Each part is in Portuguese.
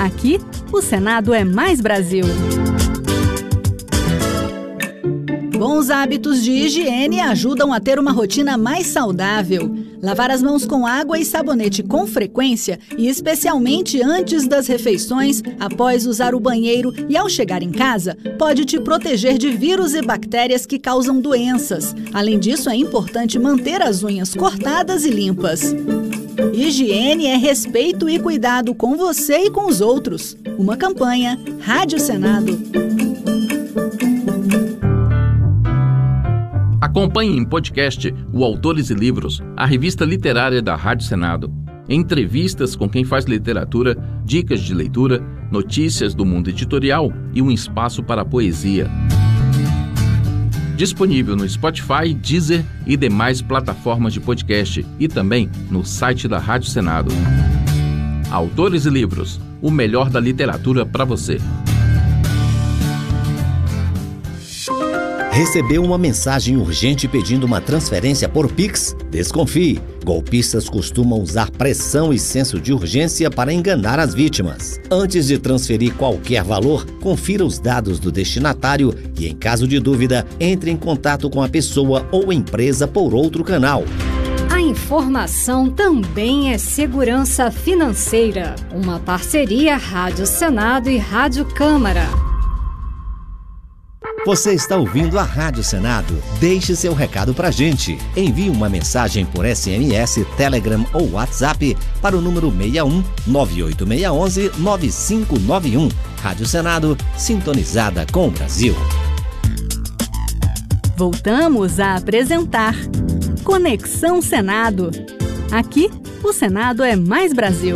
Aqui, o Senado é mais Brasil. Bons hábitos de higiene ajudam a ter uma rotina mais saudável. Lavar as mãos com água e sabonete com frequência e especialmente antes das refeições, após usar o banheiro e ao chegar em casa, pode te proteger de vírus e bactérias que causam doenças. Além disso, é importante manter as unhas cortadas e limpas. Higiene é respeito e cuidado com você e com os outros. Uma campanha Rádio Senado. Acompanhe em podcast o Autores e Livros, a revista literária da Rádio Senado. Entrevistas com quem faz literatura, dicas de leitura, notícias do mundo editorial e um espaço para a poesia. Disponível no Spotify, Deezer e demais plataformas de podcast e também no site da Rádio Senado. Autores e Livros, o melhor da literatura para você. Recebeu uma mensagem urgente pedindo uma transferência por Pix? Desconfie. Golpistas costumam usar pressão e senso de urgência para enganar as vítimas. Antes de transferir qualquer valor, confira os dados do destinatário e, em caso de dúvida, entre em contato com a pessoa ou empresa por outro canal. A informação também é segurança financeira. Uma parceria Rádio Senado e Rádio Câmara. Você está ouvindo a Rádio Senado? Deixe seu recado pra gente. Envie uma mensagem por SMS, Telegram ou WhatsApp para o número 61 98611 9591. Rádio Senado, sintonizada com o Brasil. Voltamos a apresentar Conexão Senado. Aqui, o Senado é mais Brasil.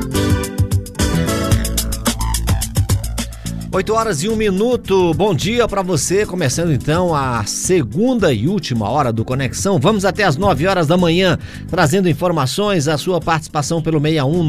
8h01. Bom dia para você, começando então a segunda e última hora do Conexão. Vamos até as 9h da manhã, trazendo informações, a sua participação pelo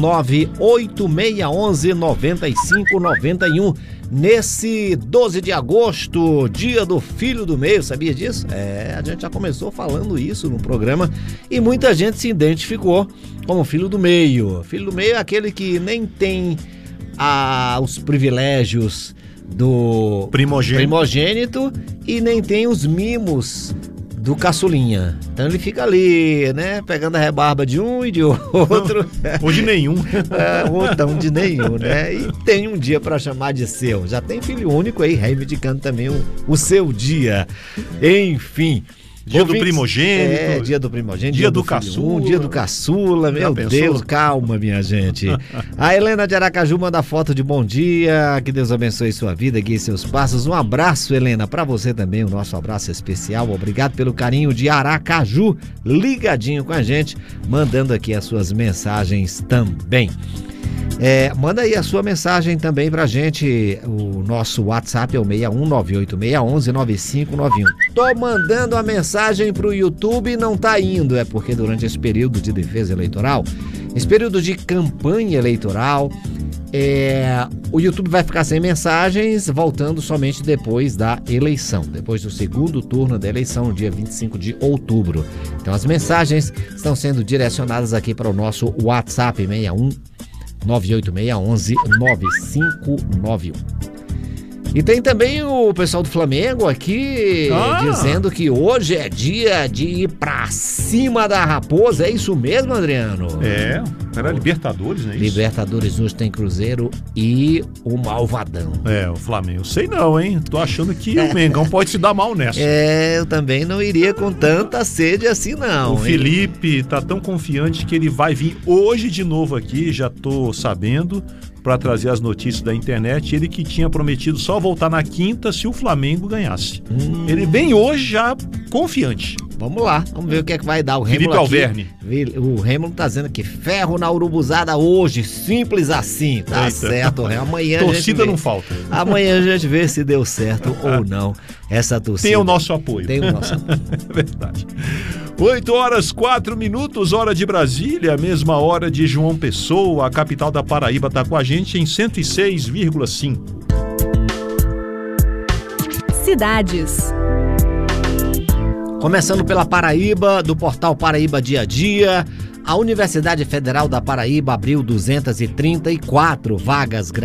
61986119591. Nesse 12 de agosto, dia do filho do meio, sabia disso? A gente já começou falando isso no programa e muita gente se identificou como filho do meio. Filho do meio é aquele que nem tem os privilégios do primogênito e nem tem os mimos do caçulinha. Então ele fica ali, né, pegando a rebarba de um e de outro. Hoje nenhum. Então de nenhum, né? E tem um dia para chamar de seu. Já tem filho único aí, reivindicando também o seu dia. Enfim. Dia do primogênito. Dia do primogênito. Dia do caçula. Dia do caçula, meu Deus, calma, minha gente. A Helena de Aracaju manda foto de bom dia, que Deus abençoe sua vida, guie seus passos. Um abraço, Helena, pra você também, o nosso abraço especial. Obrigado pelo carinho de Aracaju, ligadinho com a gente, mandando aqui as suas mensagens também. Manda aí a sua mensagem também pra gente. O nosso WhatsApp é o 61986119591. Tô mandando a mensagem pro YouTube e não tá indo. É porque durante esse período de defesa eleitoral, esse período de campanha eleitoral, o YouTube vai ficar sem mensagens, voltando somente depois da eleição, depois do segundo turno da eleição, no dia 25 de outubro. Então as mensagens estão sendo direcionadas aqui para o nosso WhatsApp 986119591. E tem também o pessoal do Flamengo aqui dizendo que hoje é dia de ir pra cima da Raposa. É isso mesmo, Adriano? Era Libertadores, não é isso? Libertadores hoje tem Cruzeiro e o Malvadão. O Flamengo. Sei não, hein? Tô achando que o Mengão pode se dar mal nessa. Eu também não iria com tanta sede assim, não. O Felipe tá tão confiante que ele vai vir hoje de novo aqui, já tô sabendo, para trazer as notícias da internet. Ele que tinha prometido só voltar na quinta se o Flamengo ganhasse. Ele vem hoje já confiante. Vamos lá, vamos ver o que é que vai dar. O Felipe Alverne. O Rêmulo tá dizendo que ferro na urubuzada hoje, simples assim. Tá Eita. certo, amanhã torcida não falta. Amanhã a gente vê se deu certo ou não essa torcida. Tem o nosso apoio. Tem o nosso apoio. É verdade. 8h04, hora de Brasília, mesma hora de João Pessoa, a capital da Paraíba, tá com a gente em 106,5. Cidades. Começando pela Paraíba, do portal Paraíba Dia a Dia, a Universidade Federal da Paraíba abriu 234 vagas